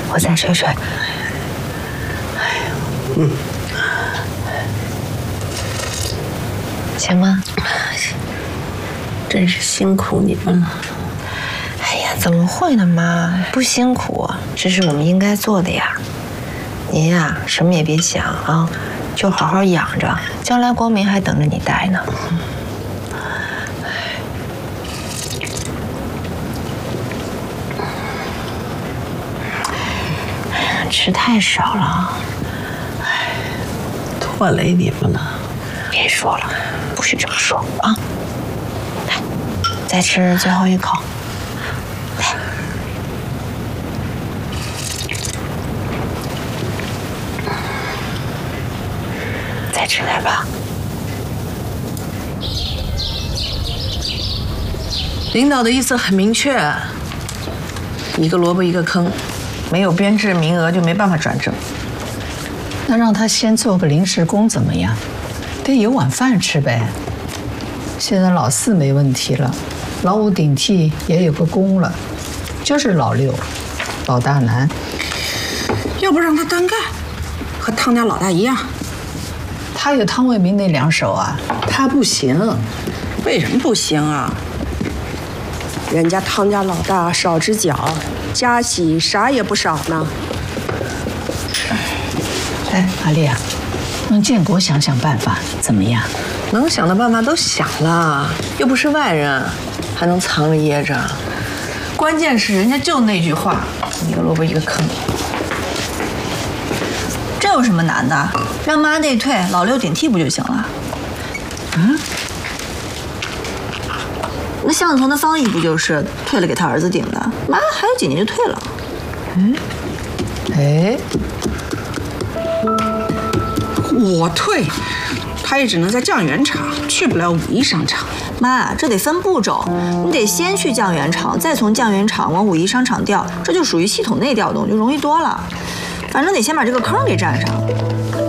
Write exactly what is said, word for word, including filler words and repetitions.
我再睡睡。 嗯， 行吗？ 真是辛苦你们了。 哎呀，怎么会呢，妈？不辛苦，这是我们应该做的呀。您呀，什么也别想啊，就好好养着，将来光明还等着你带呢。吃太少了， 拖累你们了。 别说了，不许这么说啊！来，再吃最后一口。来，再吃点吧。 领导的意思很明确，一个萝卜一个坑。没有编制名额就没办法转正。 那让他先做个临时工怎么样？得有碗饭吃呗。现在老四没问题了，老五顶替也有个工了，就是老六，老大难。 要不让他单干，和汤家老大一样。 他有汤卫民那两手啊，他不行。 为什么不行啊？人家汤家老大少只脚。加起啥也不少呢。 哎，阿丽啊，让建国想想办法，怎么样？ 能想的办法都想了，又不是外人，还能藏着掖着。关键是人家就那句话，一个萝卜一个坑。 这有什么难的？让妈内退，老六顶替不就行了？ 嗯。 那向子腾的方毅不就是退了给他儿子顶的？妈还有几年就退了。 嗯，哎， 我退，他也只能在酱园厂，去不了武夷商场。 妈，这得分步骤，你得先去酱园厂，再从酱园厂往武夷商场调，这就属于系统内调动，就容易多了。反正得先把这个坑给占上。